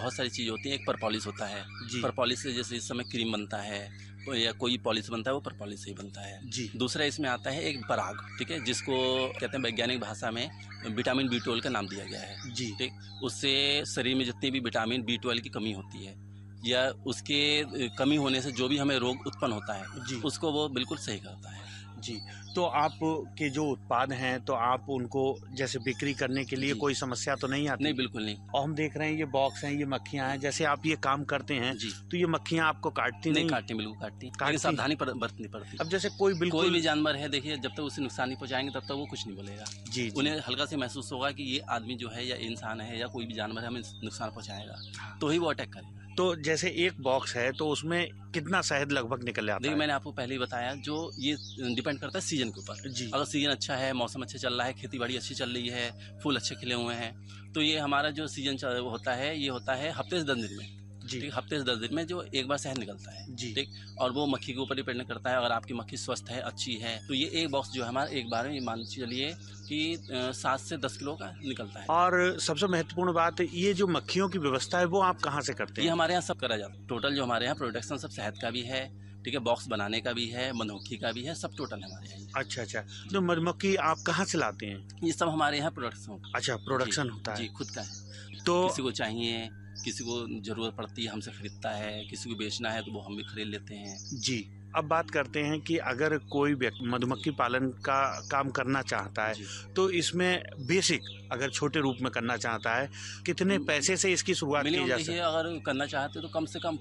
बहुत सारी चीज़ होती हैं। एक परपॉलिस होता है, परपॉलिस से जैसे इस समय क्रीम बनता है या कोई पॉलिश बनता है, वो परपॉलिस से ही बनता है जी। दूसरा इसमें आता है एक पराग, ठीक है, जिसको कहते हैं वैज्ञानिक भाषा में विटामिन B12 का नाम दिया गया है जी। ठीक, उससे शरीर में जितनी भी विटामिन B12 की कमी होती है या उसके कमी होने से जो भी हमें रोग उत्पन्न होता है जी, उसको वो बिल्कुल सही करता है जी। तो आप के जो उत्पाद हैं तो आप उनको जैसे बिक्री करने के लिए कोई समस्या तो नहीं आती? नहीं, बिल्कुल नहीं। और हम देख रहे हैं ये बॉक्स हैं, ये मक्खियां हैं, जैसे आप ये काम करते हैं जी, तो ये मक्खियां आपको काटती नहीं? काटती, बिल्कुल काटती, लेकिन सावधानी बरतनी पड़ती। अब जैसे कोई भी जानवर है, देखिए जब तक उसे नुकसान नहीं पहुंचाएंगे तब तक वो कुछ नहीं बोलेगा जी। उन्हें हल्का से महसूस होगा कि ये आदमी जो है या इंसान है या कोई भी जानवर है हमें नुकसान पहुंचाएगा तो ही वो अटैक करेगा। तो जैसे एक बॉक्स है तो उसमें कितना शहद लगभग निकल आता है? मैंने आपको पहले ही बताया, जो ये डिपेंड करता है सीजन के ऊपर जी। अगर सीजन अच्छा है, मौसम अच्छा चल रहा है, खेती बाड़ी अच्छी चल रही है, फूल अच्छे खिले हुए हैं, तो ये हमारा जो सीजन होता है ये होता है हफ्ते से 10 दिन में जी। ठीक, हफ्ते से 10 दिन में जो एक बार शहद निकलता है जी। ठीक, और वो मक्खी के ऊपर डिपेंड करता है। अगर आपकी मक्खी स्वस्थ है, अच्छी है, तो ये एक बॉक्स जो है हमारा एक बार में मान चलिए कि 7 से 10 किलो का निकलता है। और सबसे महत्वपूर्ण बात, ये जो मक्खियों की व्यवस्था है वो आप कहाँ से करते हैं? ये हमारे यहाँ सब करा जाता है। टोटल जो हमारे यहाँ प्रोडक्शन सब शहद का भी है, ठीक है, बॉक्स बनाने का भी है, मधुमक्खी का भी है, सब टोटल हमारे यहाँ। अच्छा। तो मधुमक्खी आप कहाँ से लाते हैं? ये सब हमारे यहाँ प्रोडक्शन। अच्छा, प्रोडक्शन होता है जी, खुद का है। तो किसी को चाहिए, किसी को जरूरत पड़ती है हमसे खरीदता है, किसी को बेचना है तो वो हम भी खरीद लेते हैं जी। अब बात करते हैं कि अगर कोई व्यक्ति मधुमक्खी पालन का काम करना चाहता है तो इसमें बेसिक अगर छोटे रूप में करना चाहता है, कितने पैसे से इसकी शुरुआत की जा सकती है? अगर करना चाहते तो कम से कम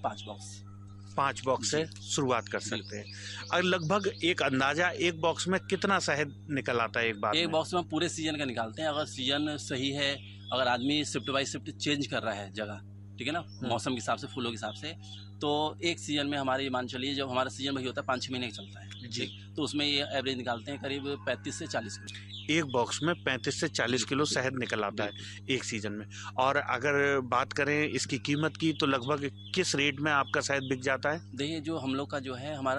5 बॉक्स से शुरुआत कर सकते हैं। और लगभग एक अंदाजा, एक बॉक्स में कितना शहद निकल आता है एक बार? एक बॉक्स में पूरे सीजन का निकालते हैं। अगर सीजन सही है, अगर आदमी शिफ्ट बाई शिफ्ट चेंज कर रहा है जगह, ठीक है ना, मौसम के हिसाब से, फूलों के हिसाब से, तो एक सीजन में हमारे मान चलिए जब हमारा सीजन वही होता है 5-6 महीने का चलता है जी, तो उसमें ये एवरेज निकालते हैं करीब 35 से 40 किलो। एक बॉक्स में 35 से 40 किलो शहद निकल आता है एक सीजन में। और अगर बात करें इसकी कीमत की तो लगभग किस रेट में आपका शहद बिक जाता है? देखिए, जो हम लोग का जो है हमारा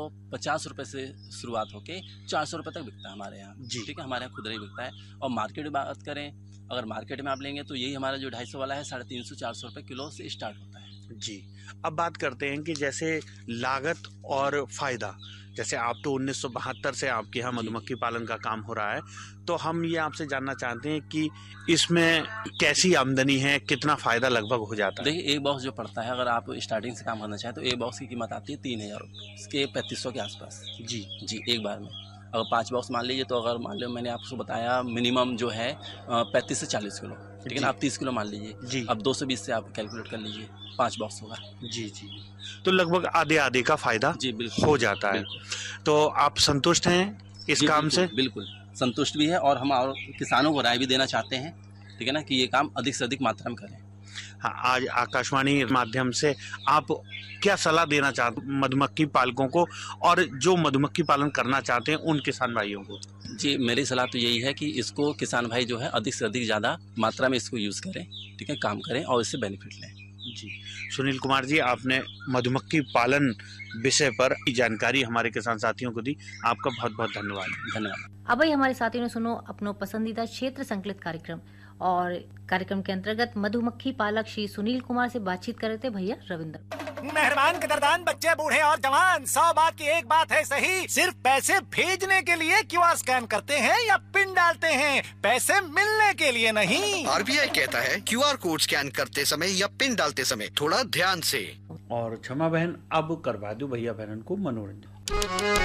250 रुपए से शुरुआत होके 400 रुपए तक बिकता है हमारे यहाँ जी। ठीक है, हमारे यहाँ खुदरा ही बिकता है। और मार्केट में बात करें, अगर मार्केट में आप लेंगे तो यही हमारा जो 250 वाला है 350-400 रुपए किलो से स्टार्ट होता है जी। अब बात करते हैं कि जैसे लागत और फायदा, जैसे आप तो 1972 से आपके यहाँ मधुमक्खी पालन का काम हो रहा है, तो हम ये आपसे जानना चाहते हैं कि इसमें कैसी आमदनी है, कितना फायदा लगभग हो जाता है? देखिए, एक बॉक्स जो पड़ता है, अगर आप स्टार्टिंग से काम करना चाहें तो एक बॉक्स की कीमत आती है 3000 रुपये, इसके 3500 के आसपास जी। एक बार में अगर 5 बॉक्स मान लीजिए तो अगर मान लो मैंने आपको बताया मिनिमम जो है 35 से 40 किलो, ठीक है ना, आप 30 किलो मान लीजिए जी। अब 220 से आप कैलकुलेट कर लीजिए, 5 बॉक्स होगा जी। तो लगभग आधे का फायदा जी बिल्कुल हो जाता है। तो आप संतुष्ट हैं इस काम से? बिल्कुल संतुष्ट भी है, और हम और किसानों को राय भी देना चाहते हैं, ठीक है ना, कि ये काम अधिक से अधिक मात्रा में करें। हाँ, आज आकाशवाणी माध्यम से आप क्या सलाह देना चाहते मधुमक्खी पालकों को और जो मधुमक्खी पालन करना चाहते हैं उन किसान भाइयों को? जी, मेरी सलाह तो यही है कि इसको किसान भाई जो है अधिक से अधिक ज़्यादा मात्रा में इसको यूज़ करें, ठीक है, काम करें और इससे बेनिफिट लें जी। सुनील कुमार जी, आपने मधुमक्खी पालन विषय पर जानकारी हमारे किसान साथियों को दी, आपका बहुत बहुत धन्यवाद। अब भाई हमारे साथियों ने सुनो अपनो पसंदीदा क्षेत्र संकलित कार्यक्रम, और कार्यक्रम के अंतर्गत मधुमक्खी पालक श्री सुनील कुमार से बातचीत कर रहे थे भैया रविंद्र। मेहरबान कदरदान बच्चे बूढ़े और जवान, 100 बात की एक बात है सही, सिर्फ पैसे भेजने के लिए क्यूआर स्कैन करते हैं या पिन डालते हैं, पैसे मिलने के लिए नहीं। आरबीआई कहता है क्यूआर कोड स्कैन करते समय या पिन डालते समय थोड़ा ध्यान से। और क्षमा बहन, अब करवा दो भैया बहन को मनोरंजन।